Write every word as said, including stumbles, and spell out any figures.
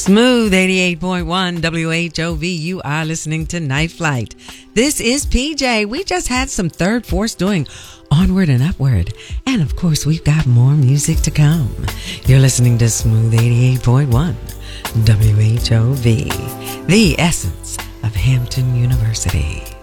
Smooth eighty-eight point one W H O V. You are listening to Night Flight. This is P J. We just had some Third Force doing Onward and Upward. And of course, we've got more music to come. You're listening to Smooth eighty-eight point one W H O V, the essence of Hampton University.